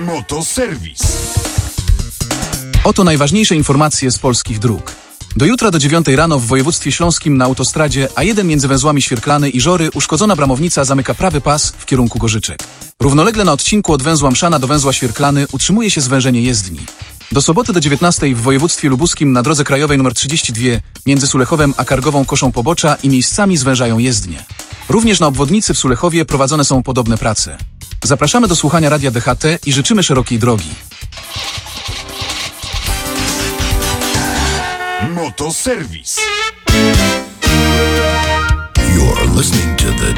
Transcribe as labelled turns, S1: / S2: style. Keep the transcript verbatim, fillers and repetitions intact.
S1: Motoserwis.
S2: Oto najważniejsze informacje z polskich dróg. Do jutra do dziewiątej rano w województwie śląskim na autostradzie A jeden między węzłami Świerklany i Żory uszkodzona bramownica zamyka prawy pas w kierunku Gorzyczek. Równolegle na odcinku od węzła Mszana do węzła Świerklany utrzymuje się zwężenie jezdni. Do soboty do dziewiętnastej w województwie lubuskim na drodze krajowej nr trzydzieści dwa między Sulechowem a Kargową koszą pobocza i miejscami zwężają jezdnię. Również na obwodnicy w Sulechowie prowadzone są podobne prace. Zapraszamy do słuchania Radia D H T i życzymy szerokiej drogi.
S1: Motoserwis.
S3: You're listening to the